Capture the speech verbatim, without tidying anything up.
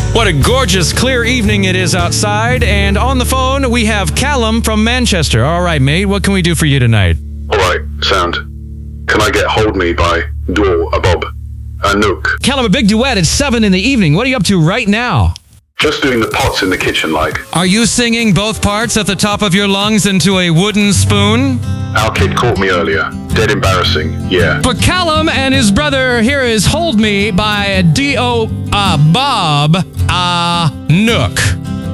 What a gorgeous, clear evening it is outside. And on the phone, we have Callum from Manchester. All right, mate, what can we do for you tonight? All right, sound. Can I get Hold Me by Dwell, a Bob, a Nook? Callum, a big duet. It's seven in the evening. What are you up to right now? Just doing the pots in the kitchen, like. Are you singing both parts at the top of your lungs into a wooden spoon? Our kid caught me earlier. Dead embarrassing, yeah. For Callum and his brother, here is Hold Me by D O. Uh, Bob uh, Nook.